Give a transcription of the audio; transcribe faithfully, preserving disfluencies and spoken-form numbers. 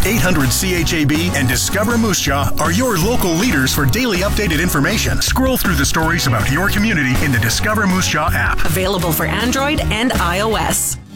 eight hundred C H A B and Discover Moose Jaw are your local leaders for daily updated information. Scroll through the stories about your community in the Discover Moose Jaw app. Available for Android and iOS.